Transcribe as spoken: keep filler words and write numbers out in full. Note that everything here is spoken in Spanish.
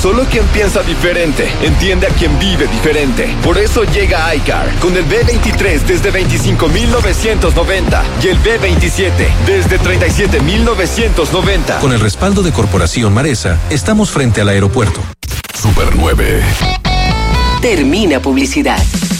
Solo quien piensa diferente entiende a quien vive diferente. Por eso llega iCar con el B veintitrés desde veinticinco mil novecientos noventa y el B veintisiete desde treinta y siete mil novecientos noventa. Con el respaldo de Corporación Maresa, estamos frente al aeropuerto. Super nueve. Termina publicidad.